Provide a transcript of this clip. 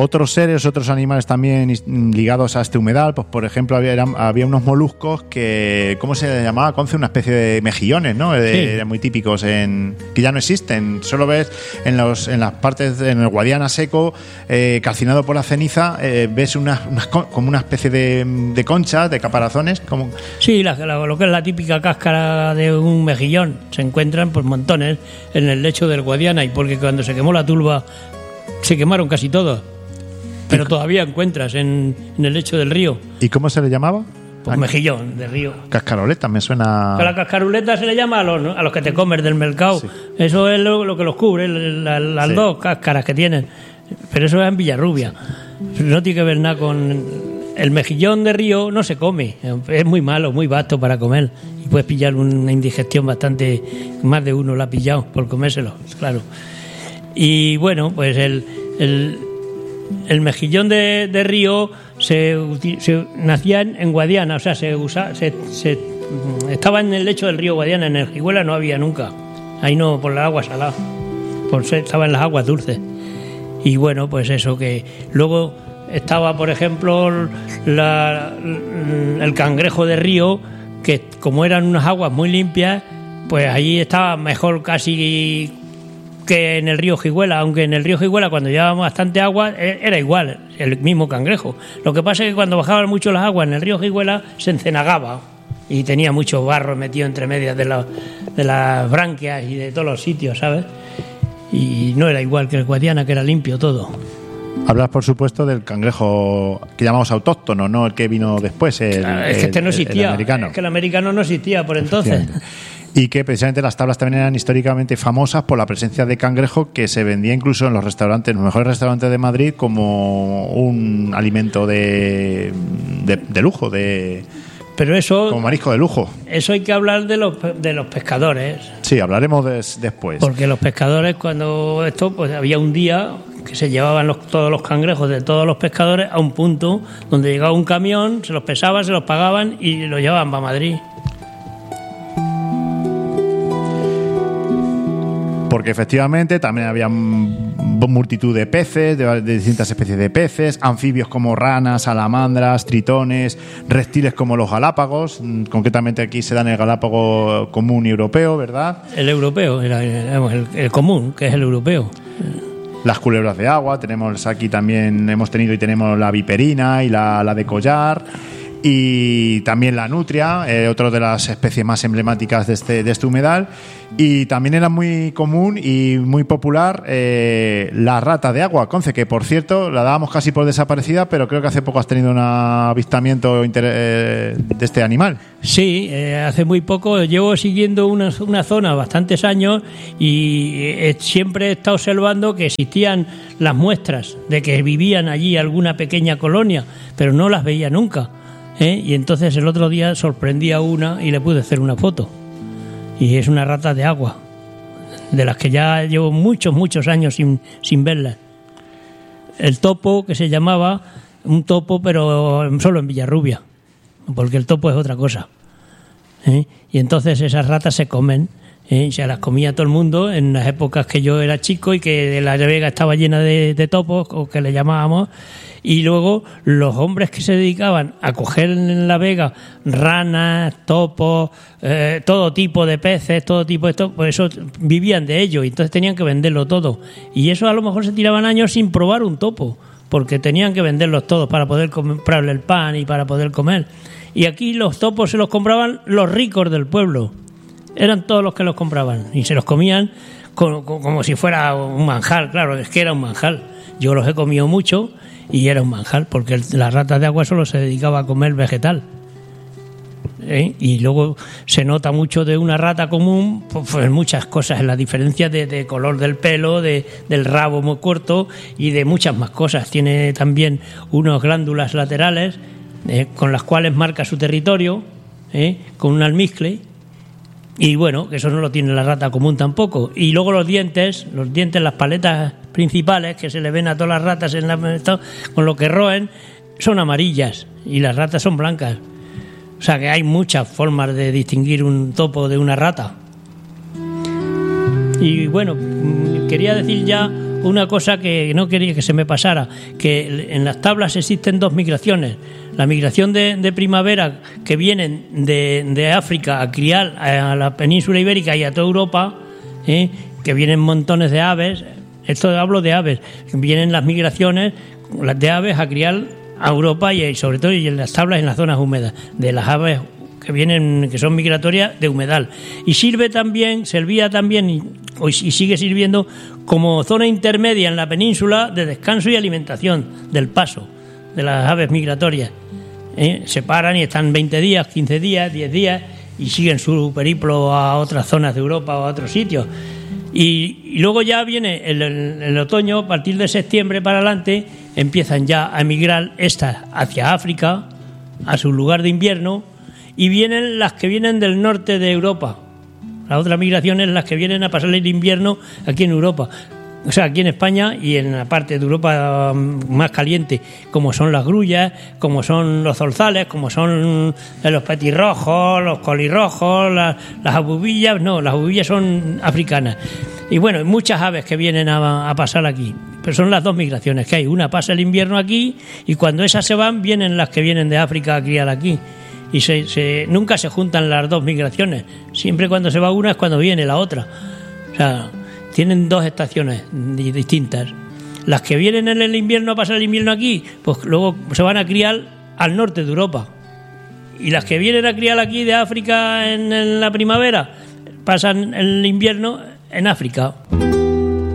Otros seres, otros animales también ligados a este humedal, pues por ejemplo había unos moluscos que, ¿cómo se llamaba? Conce, una especie de mejillones, ¿no? Sí. Eran muy típicos, que ya no existen. Solo ves en las partes, en el Guadiana seco, calcinado por la ceniza, ves como una especie de conchas, de caparazones. Sí, lo que es la típica cáscara de un mejillón. Se encuentran por montones en el lecho del Guadiana, y porque cuando se quemó la turba se quemaron casi todos. Pero todavía encuentras en el lecho del río. ¿Y cómo se le llamaba? Pues mejillón de río. Cascaroleta, me suena. Que la cascaruleta se le llama a los que te comes del mercado. Sí. Eso es lo que los cubre, las sí. Dos cáscaras que tienen. Pero eso es en Villarrubia. No tiene que ver nada con. El mejillón de río no se come. Es muy malo, muy vasto para comer. Y puedes pillar una indigestión bastante. Más de uno la ha pillado por comérselo, claro. Y bueno, pues el mejillón de río se nacía en Guadiana, o sea, estaba en el lecho del río Guadiana. En el Jigüela no había nunca, ahí no, por la agua salada, estaba en las aguas dulces. Y bueno, pues eso, que luego estaba, por ejemplo, el cangrejo de río, que como eran unas aguas muy limpias, pues allí estaba mejor casi que en el río Jigüela, aunque en el río Jigüela, cuando llevábamos bastante agua, era igual, el mismo cangrejo. Lo que pasa es que cuando bajaban mucho las aguas en el río Jigüela se encenagaba y tenía mucho barro metido entre medias de las branquias y de todos los sitios, ¿sabes? Y no era igual que el Guadiana, que era limpio todo. Hablas, por supuesto, del cangrejo que llamamos autóctono, no el que vino después. Claro, es que este no existía. El americano. Es que el americano no existía por entonces. Y que precisamente las tablas también eran históricamente famosas por la presencia de cangrejo, que se vendía incluso en los restaurantes, en los mejores restaurantes de Madrid, como un alimento de lujo, pero eso, como marisco de lujo. Eso hay que hablar de los pescadores. Sí, hablaremos después. Porque los pescadores, cuando pues había un día que se llevaban todos los cangrejos de todos los pescadores a un punto donde llegaba un camión, se los pesaban, se los pagaban y los llevaban para Madrid. Porque efectivamente también había multitud de peces, de distintas especies de peces, anfibios como ranas, salamandras, tritones, reptiles como los galápagos. Concretamente aquí se dan el galápago común y europeo, ¿verdad? El europeo, el común, que es el europeo. Las culebras de agua, tenemos aquí también, hemos tenido y tenemos la viperina y la de collar. Y también la nutria, otra de las especies más emblemáticas de este humedal. Y también era muy común y muy popular la rata de agua, Conce, que por cierto la dábamos casi por desaparecida, pero creo que hace poco has tenido un avistamiento de este animal. Sí, hace muy poco. Llevo siguiendo una zona bastantes años y siempre he estado observando que existían las muestras de que vivían allí alguna pequeña colonia, pero no las veía nunca. Y entonces el otro día sorprendí a una y le pude hacer una foto. Y es una rata de agua, de las que ya llevo muchos años sin verlas. El topo, que se llamaba un topo, pero solo en Villarrubia, porque el topo es otra cosa. Y entonces esas ratas se comen. Se las comía todo el mundo en las épocas que yo era chico y que la vega estaba llena de topos, o que le llamábamos. Y luego los hombres que se dedicaban a coger en la vega ranas, topos, todo tipo de peces, todo tipo de esto, pues eso vivían de ello y entonces tenían que venderlo todo. Y eso a lo mejor se tiraban años sin probar un topo, porque tenían que venderlos todos para poder comprarle el pan y para poder comer. Y aquí los topos se los compraban los ricos del pueblo. Eran todos los que los compraban y se los comían como si fuera un manjar. Claro, es que era un manjar. Yo los he comido mucho y era un manjar, porque la rata de agua solo se dedicaba a comer vegetal. Y luego se nota mucho de una rata común, pues muchas cosas, en la diferencia de color del pelo, del rabo muy corto y de muchas más cosas. Tiene también unas glándulas laterales con las cuales marca su territorio, con un almizcle. Y bueno, que eso no lo tiene la rata común tampoco. Y luego los dientes, las paletas principales que se le ven a todas las ratas con lo que roen, son amarillas y las ratas son blancas. O sea que hay muchas formas de distinguir un topo de una rata. Y bueno, quería decir ya una cosa que no quería que se me pasara, que en las tablas existen dos migraciones. La migración de primavera, que vienen de África a criar a la península ibérica y a toda Europa, que vienen montones de aves. Esto hablo de aves, vienen las migraciones las de aves a criar a Europa y sobre todo y en las tablas en las zonas húmedas, de las aves que son migratorias de humedal. Y servía también y sigue sirviendo como zona intermedia en la península de descanso y alimentación del paso de las aves migratorias. Se paran y están 20 días, 15 días, 10 días y siguen su periplo a otras zonas de Europa o a otros sitios. Y luego ya viene el otoño, a partir de septiembre para adelante, empiezan ya a emigrar estas hacia África, a su lugar de invierno, y vienen las que vienen del norte de Europa. La otra migración es las que vienen a pasar el invierno aquí en Europa. O sea, aquí en España y en la parte de Europa más caliente, como son las grullas, como son los zorzales, como son los petirrojos, los colirrojos, las abubillas. No, las abubillas son africanas. Y bueno, muchas aves que vienen a pasar aquí. Pero son las dos migraciones que hay. Una pasa el invierno aquí y cuando esas se van, vienen las que vienen de África a criar aquí. Y nunca se juntan las dos migraciones. Siempre cuando se va una es cuando viene la otra. O sea, tienen dos estaciones distintas. Las que vienen en el invierno a pasar el invierno aquí, pues luego se van a criar al norte de Europa. Y las que vienen a criar aquí de África en la primavera, pasan el invierno en África.